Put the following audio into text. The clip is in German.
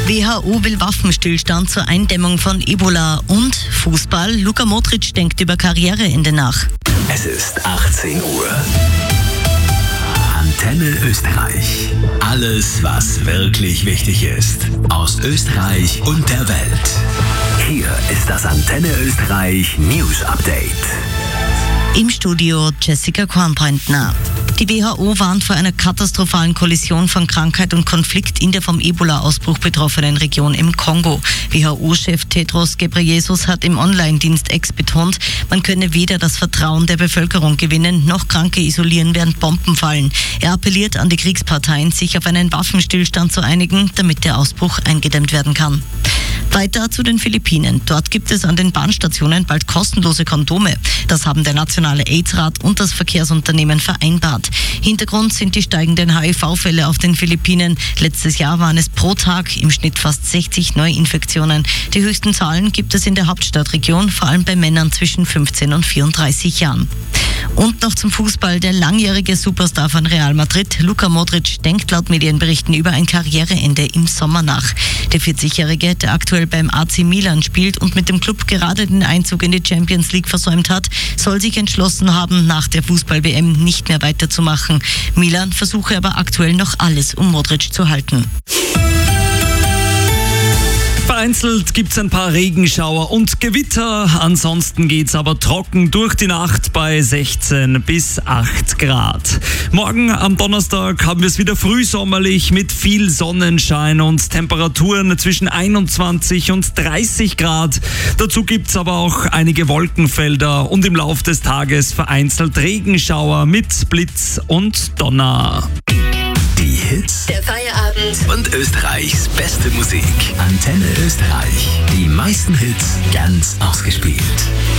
WHO will Waffenstillstand zur Eindämmung von Ebola. Und Fußball, Luka Modric denkt über Karriereende nach. Es ist 18 Uhr. Antenne Österreich. Alles, was wirklich wichtig ist. Aus Österreich und der Welt. Hier ist das Antenne Österreich News Update. Im Studio Jessica Kornbreitner. Die WHO warnt vor einer katastrophalen Kollision von Krankheit und Konflikt in der vom Ebola-Ausbruch betroffenen Region im Kongo. WHO-Chef Tedros Ghebreyesus hat im Online-Dienst X betont, man könne weder das Vertrauen der Bevölkerung gewinnen, noch Kranke isolieren, während Bomben fallen. Er appelliert an die Kriegsparteien, sich auf einen Waffenstillstand zu einigen, damit der Ausbruch eingedämmt werden kann. Weiter zu den Philippinen. Dort gibt es an den Bahnstationen bald kostenlose Kondome. Das haben der Nationale AIDS-Rat und das Verkehrsunternehmen vereinbart. Hintergrund sind die steigenden HIV-Fälle auf den Philippinen. Letztes Jahr waren es pro Tag im Schnitt fast 60 Neuinfektionen. Die höchsten Zahlen gibt es in der Hauptstadtregion, vor allem bei Männern zwischen 15 und 34 Jahren. Und noch zum Fußball. Der langjährige Superstar von Real Madrid, Luka Modric, denkt laut Medienberichten über ein Karriereende im Sommer nach. Der 40-Jährige, der aktuell beim AC Milan spielt und mit dem Club gerade den Einzug in die Champions League versäumt hat, soll sich entschlossen haben, nach der Fußball-WM nicht mehr weiterzumachen. Milan versuche aber aktuell noch alles, um Modric zu halten. Vereinzelt gibt's ein paar Regenschauer und Gewitter. Ansonsten geht's aber trocken durch die Nacht bei 16 bis 8 Grad. Morgen am Donnerstag haben wir es wieder frühsommerlich mit viel Sonnenschein und Temperaturen zwischen 21 und 30 Grad. Dazu gibt's aber auch einige Wolkenfelder und im Lauf des Tages vereinzelt Regenschauer mit Blitz und Donner. Die Hits, Der Feierabend und Österreichs beste Musik. Antenne Österreich. Die meisten Hits ganz ausgespielt.